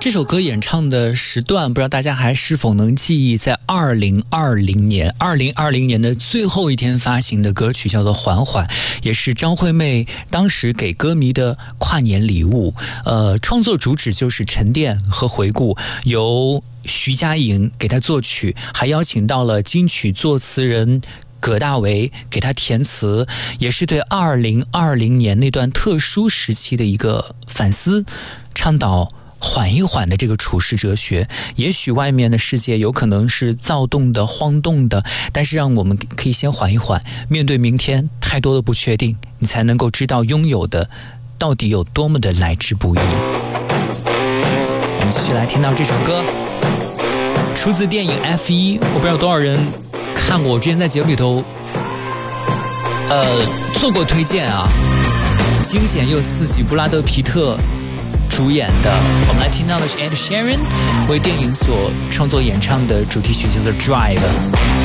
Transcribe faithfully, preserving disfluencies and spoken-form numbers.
这首歌演唱的时段，不知道大家还是否能记忆，在二零二零年二零二零年的最后一天发行的歌曲叫做《缓缓》，也是张惠妹当时给歌迷的跨年礼物。呃，创作主旨就是沉淀和回顾，由徐佳莹给她作曲，还邀请到了金曲作词人葛大为给他填词，也是对二零二零年那段特殊时期的一个反思，倡导缓一缓的这个处世哲学。也许外面的世界有可能是躁动的、晃动的，但是让我们可以先缓一缓，面对明天太多的不确定，你才能够知道拥有的到底有多么的来之不易。我们继续来听到这首歌，出自电影 F 一， 我不知道多少人看过，我之前在节目里头呃做过推荐啊，惊险又刺激，布拉德皮特主演的。我们来听到的是 Ed Sheeran 为电影所创作演唱的主题曲，叫做 Drive。